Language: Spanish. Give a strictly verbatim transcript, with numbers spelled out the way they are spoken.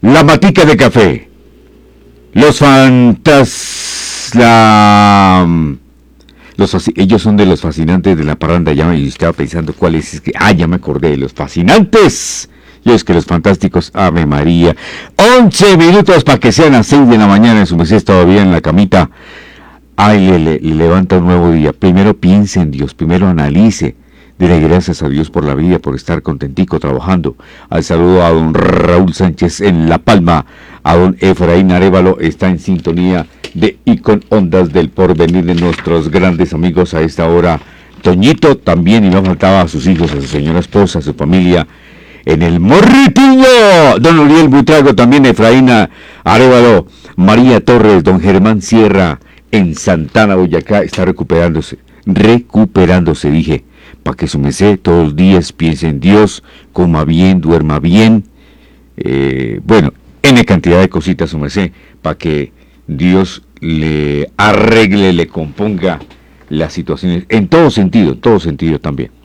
La Matica de Café, los fantas... La... Los, ellos son de los fascinantes de la parranda, ya me estaba pensando cuál es, es que, ah, ya me acordé, los fascinantes. Y es que los fantásticos, Ave María, once minutos para que sean las seis de la mañana, en su mesés todavía en la camita. Ay, le, le, le levanta un nuevo día. Primero piense en Dios, primero analice. Dile gracias a Dios por la vida, por estar contentico trabajando. Al saludo a don Raúl Sánchez en La Palma, a don Efraín Arévalo, está en sintonía de y con Ondas del Porvenir de nuestros grandes amigos a esta hora. Toñito también, y no faltaba a sus hijos, a su señora esposa, a su familia, en el Morritillo. Don Uriel Buitrago, también Efraín Arévalo, María Torres, don Germán Sierra, en Santana, Boyacá, está recuperándose, recuperándose, dije. Para que su merced todos los días piense en Dios, coma bien, duerma bien, eh, bueno, N cantidad de cositas su merced, para que Dios le arregle, le componga las situaciones, en todo sentido, en todo sentido también.